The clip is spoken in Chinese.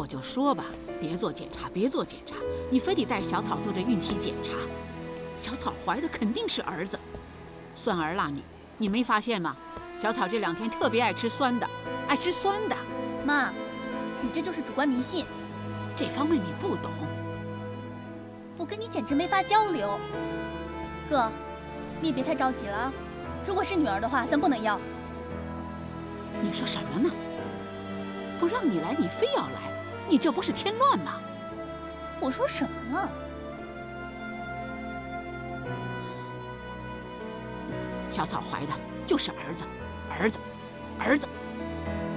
我就说吧，别做检查，别做检查，你非得带小草做这孕期检查。小草怀的肯定是儿子，酸儿辣女，你没发现吗？小草这2天特别爱吃酸的，爱吃酸的。 妈，你这就是主观迷信， 这方面你不懂。 我跟你简直没法交流。哥，你也别太着急了啊。如果是女儿的话，咱不能要。 你说什么呢？不让你来，你非要来，你这不是添乱吗？ 我说什么了？ 小草怀的就是儿子，儿子，儿子。